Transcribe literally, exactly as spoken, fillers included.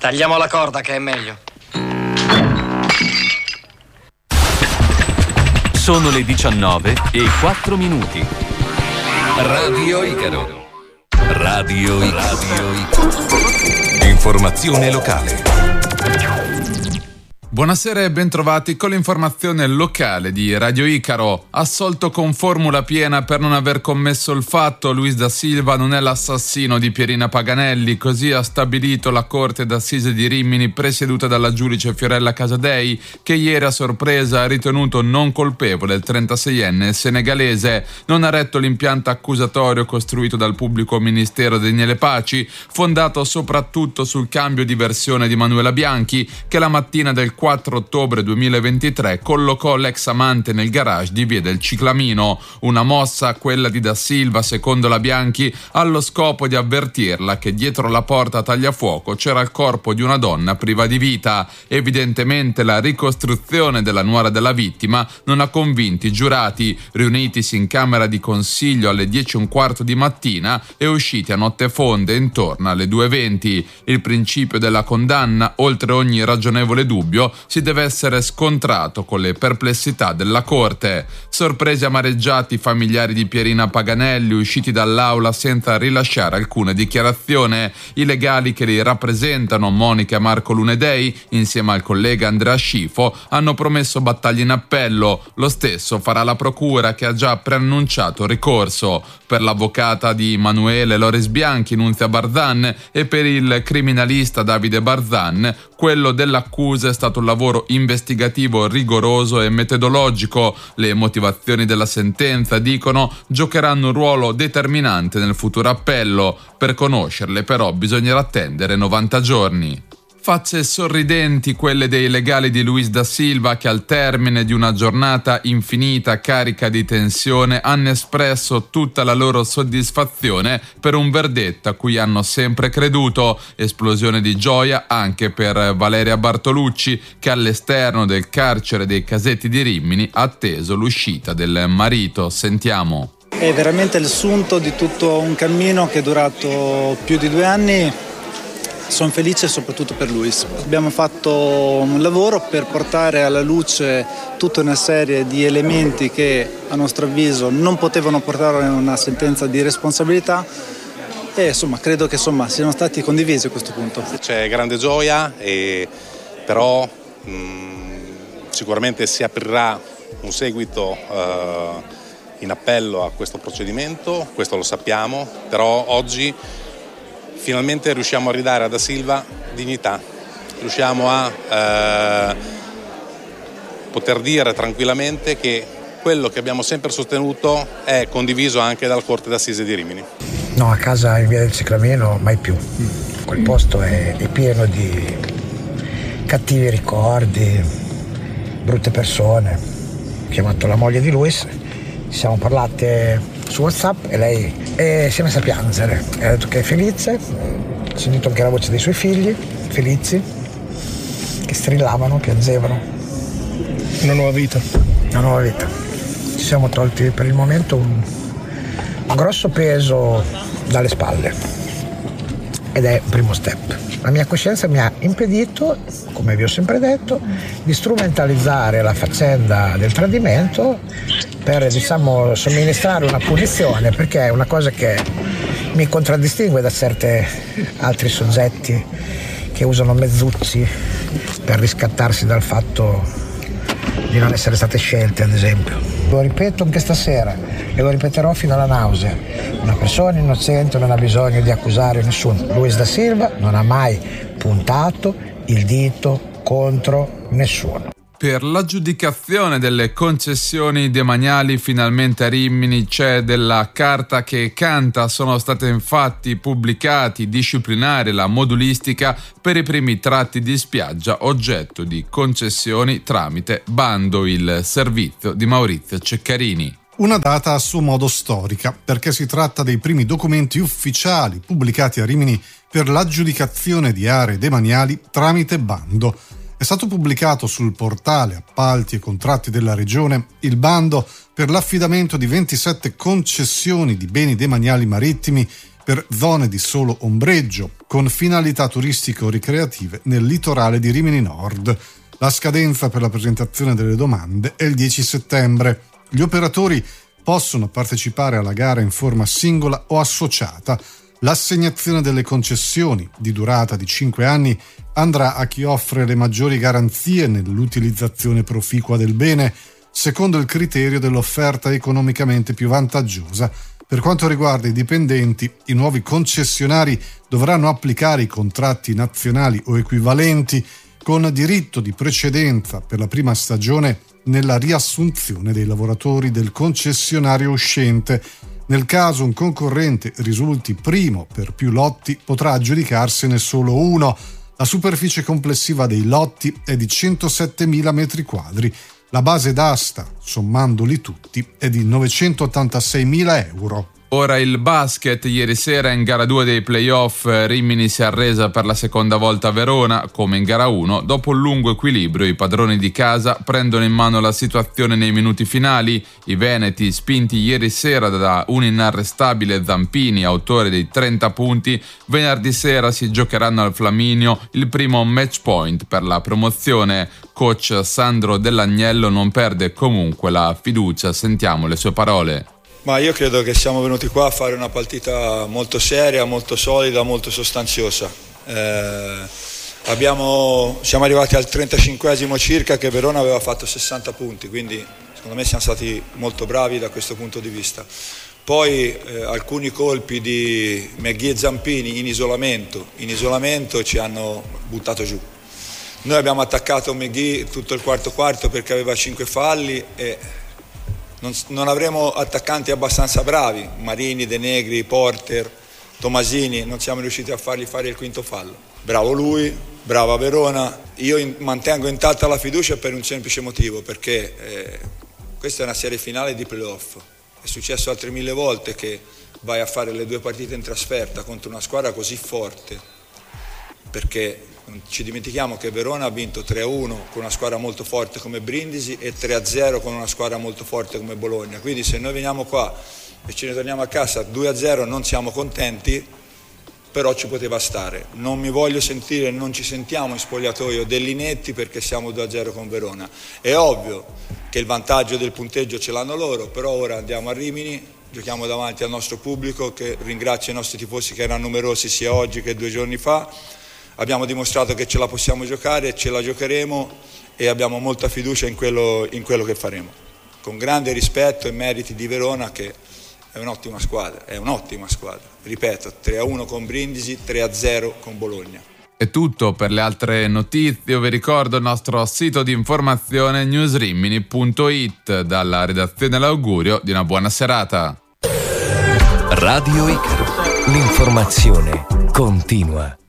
Tagliamo la corda che è meglio. Sono le diciannove e quattro minuti. Radio Icaro. Radio Icaro. Radio Icaro. Informazione locale. Buonasera e bentrovati con l'informazione locale di Radio Icaro. Assolto con formula piena per non aver commesso il fatto, Luis da Silva non è l'assassino di Pierina Paganelli, così ha stabilito la Corte d'Assise di Rimini presieduta dalla giudice Fiorella Casadei, che ieri a sorpresa ha ritenuto non colpevole il trentaseienne senegalese. Non ha retto l'impianto accusatorio costruito dal pubblico ministero Daniele Paci, fondato soprattutto sul cambio di versione di Manuela Bianchi, che la mattina del quattro ottobre duemilaventitré collocò l'ex amante nel garage di via del Ciclamino, una mossa, quella di Da Silva, secondo la Bianchi, allo scopo di avvertirla che dietro la porta a tagliafuoco c'era il corpo di una donna priva di vita. Evidentemente la ricostruzione della nuora della vittima non ha convinto i giurati, riunitisi in camera di consiglio alle dieci e un quarto di mattina e usciti a notte fonde intorno alle due e venti. Il principio della condanna, oltre ogni ragionevole dubbio, si deve essere scontrato con le perplessità della Corte. Sorpresi e amareggiati i familiari di Pierina Paganelli, usciti dall'aula senza rilasciare alcuna dichiarazione. I legali che li rappresentano, Monica e Marco Lunedei, insieme al collega Andrea Scifo, hanno promesso battaglie in appello. Lo stesso farà la procura, che ha già preannunciato ricorso. Per l'avvocata di Emanuele Loris Bianchi, Nunzia Barzan, e per il criminalista Davide Barzan, quello dell'accusa è stato un lavoro investigativo rigoroso e metodologico. Le motivazioni della sentenza, dicono, giocheranno un ruolo determinante nel futuro appello. Per conoscerle però bisognerà attendere novanta giorni. Facce sorridenti quelle dei legali di Luis da Silva, che al termine di una giornata infinita carica di tensione hanno espresso tutta la loro soddisfazione per un verdetto a cui hanno sempre creduto. Esplosione di gioia anche per Valeria Bartolucci, che all'esterno del carcere dei Casetti di Rimini ha atteso l'uscita del marito. Sentiamo. È veramente il sunto di tutto un cammino che è durato più di due anni. Sono felice soprattutto per Luis. Abbiamo fatto un lavoro per portare alla luce tutta una serie di elementi che a nostro avviso non potevano portare a una sentenza di responsabilità e insomma credo che insomma siano stati condivisi a questo punto. C'è grande gioia, e però mh, sicuramente si aprirà un seguito eh, in appello a questo procedimento, questo lo sappiamo, però oggi finalmente riusciamo a ridare a Da Silva dignità, riusciamo a eh, poter dire tranquillamente che quello che abbiamo sempre sostenuto è condiviso anche dalla Corte d'Assise di Rimini. No, a casa in via del Ciclamino mai più. Quel posto è, è pieno di cattivi ricordi, brutte persone. Ho chiamato la moglie di Luis, ci siamo parlate su WhatsApp e lei e si è messa a piangere. Ha detto che è felice, ho sentito anche la voce dei suoi figli, felici, che strillavano, piangevano. Una nuova vita. Una nuova vita. Ci siamo tolti per il momento un, un grosso peso dalle spalle ed è un primo step. La mia coscienza mi ha impedito, come vi ho sempre detto, di strumentalizzare la faccenda del tradimento per, diciamo, somministrare una punizione, perché è una cosa che mi contraddistingue da certi altri soggetti che usano mezzucci per riscattarsi dal fatto di non essere state scelte, ad esempio. Lo ripeto anche stasera e lo ripeterò fino alla nausea: una persona innocente non ha bisogno di accusare nessuno. Luis da Silva non ha mai puntato il dito contro nessuno. Per l'aggiudicazione delle concessioni demaniali finalmente a Rimini c'è della carta che canta. Sono state infatti pubblicati disciplinari e la modulistica per i primi tratti di spiaggia oggetto di concessioni tramite bando, il servizio di Maurizio Ceccarini. Una data a suo modo storica, perché si tratta dei primi documenti ufficiali pubblicati a Rimini per l'aggiudicazione di aree demaniali tramite bando. È stato pubblicato sul portale Appalti e Contratti della Regione il bando per l'affidamento di ventisette concessioni di beni demaniali marittimi per zone di solo ombreggio, con finalità turistico-ricreative nel litorale di Rimini Nord. La scadenza per la presentazione delle domande è il dieci settembre. Gli operatori possono partecipare alla gara in forma singola o associata. L'assegnazione delle concessioni di durata di cinque anni andrà a chi offre le maggiori garanzie nell'utilizzazione proficua del bene, secondo il criterio dell'offerta economicamente più vantaggiosa. Per quanto riguarda i dipendenti, i nuovi concessionari dovranno applicare i contratti nazionali o equivalenti con diritto di precedenza per la prima stagione nella riassunzione dei lavoratori del concessionario uscente. Nel caso un concorrente risulti primo per più lotti, potrà aggiudicarsene solo uno. La superficie complessiva dei lotti è di centosettemila metri quadri. La base d'asta, sommandoli tutti, è di novecentottantaseimila euro. Ora il basket. Ieri sera in gara due dei playoff Rimini si è arresa per la seconda volta a Verona, come in gara uno. Dopo un lungo equilibrio i padroni di casa prendono in mano la situazione nei minuti finali. I veneti, spinti ieri sera da un inarrestabile Zampini, autore dei trenta punti, venerdì sera si giocheranno al Flaminio il primo match point per la promozione. Coach Sandro Dell'Agnello non perde comunque la fiducia. Sentiamo le sue parole. Ma io credo che siamo venuti qua a fare una partita molto seria, molto solida, molto sostanziosa. Eh, abbiamo, siamo arrivati al trentacinquesimo circa, che Verona aveva fatto sessanta punti, quindi secondo me siamo stati molto bravi da questo punto di vista. Poi eh, alcuni colpi di McGhee e Zampini in isolamento, in isolamento ci hanno buttato giù. Noi abbiamo attaccato McGhee tutto il quarto quarto perché aveva cinque falli e Non, non avremo attaccanti abbastanza bravi, Marini, De Negri, Porter, Tomasini, non siamo riusciti a fargli fare il quinto fallo. Bravo lui, brava Verona. Io in, mantengo intatta la fiducia per un semplice motivo, perché eh, questa è una serie finale di playoff. È successo altre mille volte che vai a fare le due partite in trasferta contro una squadra così forte, perché non ci dimentichiamo che Verona ha vinto tre a uno con una squadra molto forte come Brindisi e tre a zero con una squadra molto forte come Bologna. Quindi se noi veniamo qua e ce ne torniamo a casa due a zero non siamo contenti, però ci poteva stare. Non mi voglio sentire, non ci sentiamo in spogliatoio degli inetti perché siamo due a zero con Verona. È ovvio che il vantaggio del punteggio ce l'hanno loro, però ora andiamo a Rimini, giochiamo davanti al nostro pubblico, che ringrazio i nostri tifosi che erano numerosi sia oggi che due giorni fa. Abbiamo dimostrato che ce la possiamo giocare, ce la giocheremo e abbiamo molta fiducia in quello, in quello che faremo. Con grande rispetto e meriti di Verona, che è un'ottima squadra, è un'ottima squadra. Ripeto, tre a uno con Brindisi, tre a zero con Bologna. È tutto. Per le altre notizie io vi ricordo il nostro sito di informazione newsrimini punto it. Dalla redazione l'augurio di una buona serata. Radio Icaro, l'informazione continua.